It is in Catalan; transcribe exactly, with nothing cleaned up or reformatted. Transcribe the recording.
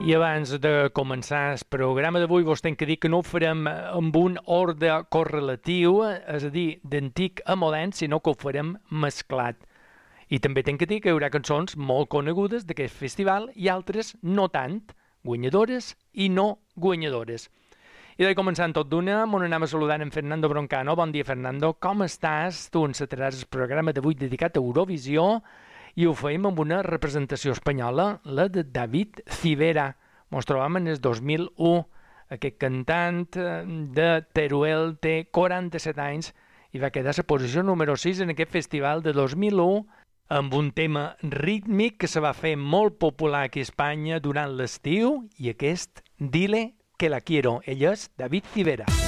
I abans de començar el programa d'avui vos tenc que dir que no ho farem amb un ordre correlatiu, és a dir, d'antic a modern, sinó que ho farem mesclat. I també tenc que dir que hi haurà cançons molt conegudes d'aquest festival i altres no tant, guanyadores i no guanyadores. I de començar tot d'una, m'on anem a saludar en Fernando Broncano. Bon dia, Fernando. Com estàs? Tu encetaràs el programa d'avui dedicat a Eurovisió i ho feim amb una representació espanyola, la de David Civera. Ens trobam en el dos mil u. Aquest cantant de Teruel té quaranta-set anys i va quedar a la posició número sis en aquest festival de dos mil u amb un tema rítmic que se va fer molt popular aquí a Espanya durant l'estiu i aquest Dile que la quiero. Ell és David Civera.